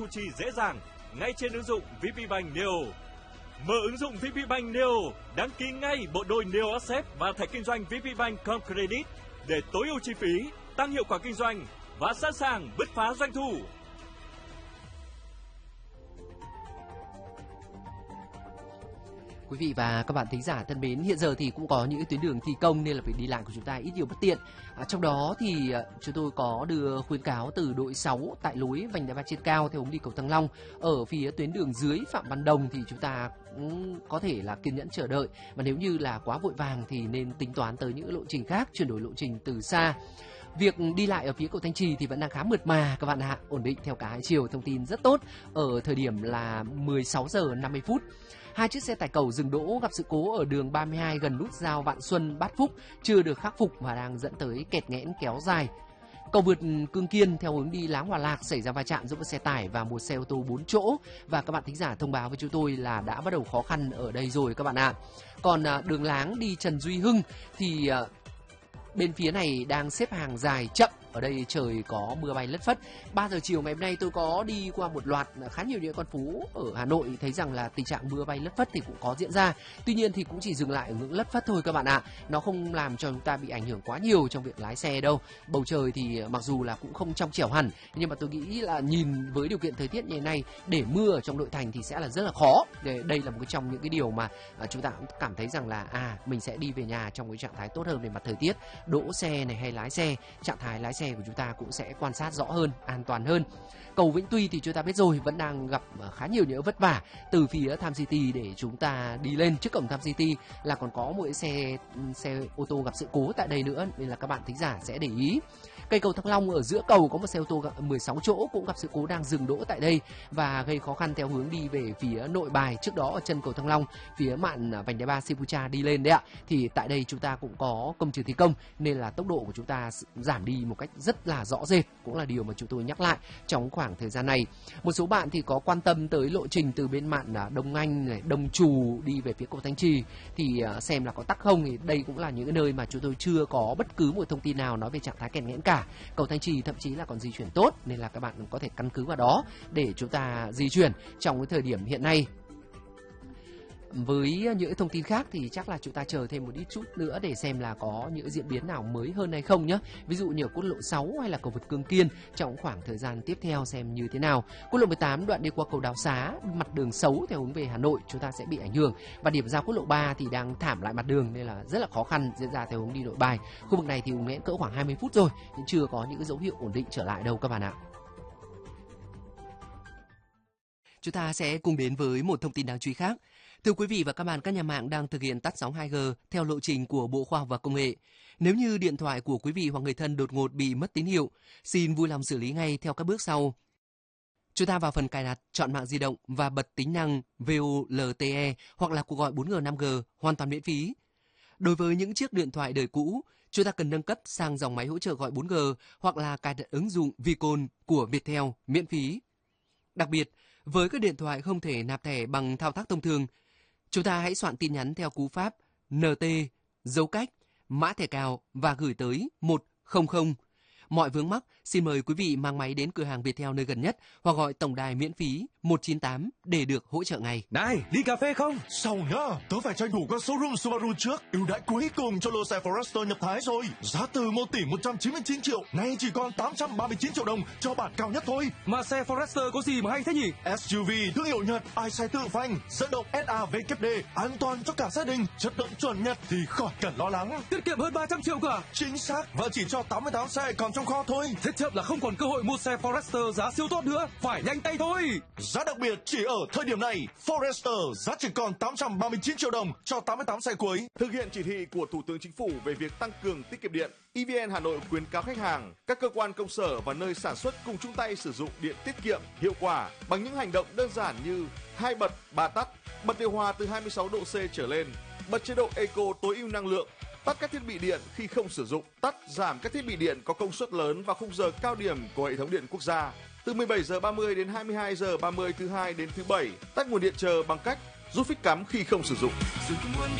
thu chi dễ dàng ngay trên ứng dụng VPBank Neo. Mở ứng dụng VPBank Neo, đăng ký ngay bộ đôi Neo Access và thẻ kinh doanh VPBank Com Credit để tối ưu chi phí, tăng hiệu quả kinh doanh và sẵn sàng bứt phá doanh thu. Quý vị và các bạn thính giả thân mến, hiện giờ thì cũng có những tuyến đường thi công nên là việc đi lại của chúng ta ít nhiều bất tiện. Trong đó thì chúng tôi có đưa khuyến cáo từ đội 6 tại lối vành đai ba trên cao theo hướng đi cầu Thăng Long. Ở phía tuyến đường dưới Phạm Văn Đồng thì chúng ta cũng có thể là kiên nhẫn chờ đợi, và nếu như là quá vội vàng thì nên tính toán tới những lộ trình khác, chuyển đổi lộ trình từ xa. Việc đi lại ở phía cầu Thanh Trì thì vẫn đang khá mượt mà các bạn ạ, ổn định theo cả hai chiều, thông tin rất tốt ở thời điểm là 16 giờ 50 phút. Hai chiếc xe tải cẩu dừng đỗ gặp sự cố ở đường 32 gần nút giao Vạn Xuân Bát Phúc chưa được khắc phục và đang dẫn tới kẹt nghẽn kéo dài. Cầu vượt Cương Kiên theo hướng đi Láng Hòa Lạc xảy ra va chạm giữa một xe tải và một xe ô tô 4 chỗ, và các bạn thính giả thông báo với chúng tôi là đã bắt đầu khó khăn ở đây rồi các bạn ạ. Còn đường Láng đi Trần Duy Hưng thì bên phía này đang xếp hàng dài chậm. Ở đây trời có mưa bay lất phất. 3 giờ chiều ngày hôm nay tôi có đi qua một loạt khá nhiều những con phố ở Hà Nội, thấy rằng là tình trạng mưa bay lất phất thì cũng có diễn ra. Tuy nhiên thì cũng chỉ dừng lại ở ngưỡng lất phất thôi các bạn ạ. Nó không làm cho chúng ta bị ảnh hưởng quá nhiều trong việc lái xe đâu. Bầu trời thì mặc dù là cũng không trong trẻo hẳn, nhưng mà tôi nghĩ là nhìn với điều kiện thời tiết như thế này, để mưa ở trong nội thành thì sẽ là rất là khó. Đây là một trong những cái điều mà chúng ta cũng cảm thấy rằng là mình sẽ đi về nhà trong cái trạng thái tốt hơn về mặt thời tiết. Đỗ xe này hay lái xe, trạng thái lái xe của chúng ta cũng sẽ quan sát rõ hơn, an toàn hơn. Cầu Vĩnh Tuy thì chúng ta biết rồi, vẫn đang gặp khá nhiều những vất vả từ phía Tham City để chúng ta đi lên. Trước cổng Tham City là còn có một xe ô tô gặp sự cố tại đây nữa, nên là các bạn thính giả sẽ để ý. Cây cầu Thăng Long ở giữa cầu có một xe ô tô 16 chỗ cũng gặp sự cố đang dừng đỗ tại đây và gây khó khăn theo hướng đi về phía Nội Bài. Trước đó ở chân cầu Thăng Long phía mạn vành đai ba Sipucha đi lên đấy ạ, thì tại đây chúng ta cũng có công trường thi công nên là tốc độ của chúng ta giảm đi một cách rất là rõ rệt, cũng là điều mà chúng tôi nhắc lại trong khoảng thời gian này. Một số bạn thì có quan tâm tới lộ trình từ bên mạn Đông Anh này, Đông Trù đi về phía cầu Thanh Trì thì xem là có tắc không. Thì đây cũng là những cái nơi mà chúng tôi chưa có bất cứ một thông tin nào nói về trạng thái kẹt nghẽn cả. Cầu Thanh Trì thậm chí là còn di chuyển tốt, nên là các bạn có thể căn cứ vào đó để chúng ta di chuyển trong cái thời điểm hiện nay. Với những thông tin khác thì chắc là chúng ta chờ thêm một ít chút nữa để xem là có những diễn biến nào mới hơn hay không nhé. Ví dụ như ở quốc lộ 6 hay là cầu vượt Cương Kiên trong khoảng thời gian tiếp theo xem như thế nào. Quốc lộ 18 đoạn đi qua cầu Đào Xá, mặt đường xấu theo hướng về Hà Nội chúng ta sẽ bị ảnh hưởng, và điểm giao quốc lộ 3 thì đang thảm lại mặt đường nên là rất là khó khăn diễn ra theo hướng đi Nội Bài. Khu vực này thì ùn nghẽn cỡ khoảng 20 phút rồi nhưng chưa có những dấu hiệu ổn định trở lại đâu các bạn ạ. Chúng ta sẽ cùng đến với một thông tin đáng chú ý khác. Thưa quý vị và các bạn, các nhà mạng đang thực hiện tắt sóng 2G theo lộ trình của Bộ Khoa học và Công nghệ. Nếu như điện thoại của quý vị hoặc người thân đột ngột bị mất tín hiệu, xin vui lòng xử lý ngay theo các bước sau. Chúng ta vào phần cài đặt, chọn mạng di động và bật tính năng VoLTE hoặc là cuộc gọi 4G 5G hoàn toàn miễn phí. Đối với những chiếc điện thoại đời cũ, chúng ta cần nâng cấp sang dòng máy hỗ trợ gọi 4G hoặc là cài đặt ứng dụng Vicon của Viettel miễn phí. Đặc biệt, với các điện thoại không thể nạp thẻ bằng thao tác thông thường, chúng ta hãy soạn tin nhắn theo cú pháp NT, dấu cách, mã thẻ cào và gửi tới 100. Mọi vướng mắc, xin mời quý vị mang máy đến cửa hàng Viettel nơi gần nhất hoặc gọi tổng đài miễn phí 198 để được hỗ trợ ngay. Này, đi cà phê không? Sau nhá, tớ phải tranh thủ qua showroom Subaru trước. Ưu đãi cuối cùng cho lô xe Forester nhập Thái rồi. Giá từ 1 tỷ 199 triệu, nay chỉ còn 839 triệu đồng cho bản cao nhất thôi. Mà xe Forester có gì mà hay thế nhỉ? SUV thương hiệu Nhật, ai xe tự phanh, dẫn động SAVKD, an toàn cho cả gia đình, chất lượng chuẩn Nhật thì khỏi cần lo lắng. Tiết kiệm hơn 300 triệu cả. Chính xác, và chỉ cho 88 xe còn trong kho thôi. Thế chậm là không còn cơ hội mua xe Forester giá siêu tốt nữa, phải nhanh tay thôi. Giá đặc biệt chỉ ở thời điểm này, Forester giá chỉ còn 839 triệu đồng cho 88 xe cuối. Thực hiện chỉ thị của Thủ tướng Chính phủ về việc tăng cường tiết kiệm điện, EVN Hà Nội khuyến cáo khách hàng, các cơ quan công sở và nơi sản xuất cùng chung tay sử dụng điện tiết kiệm, hiệu quả bằng những hành động đơn giản như 2 bật, 3 tắt, bật điều hòa từ 26 độ C trở lên, bật chế độ Eco tối ưu năng lượng, tắt các thiết bị điện khi không sử dụng, tắt giảm các thiết bị điện có công suất lớn vào khung giờ cao điểm của hệ thống điện quốc gia. Từ 17 giờ 30 đến 22 giờ 30 thứ hai đến thứ bảy, tắt nguồn điện chờ bằng cách rút phích cắm khi không sử dụng.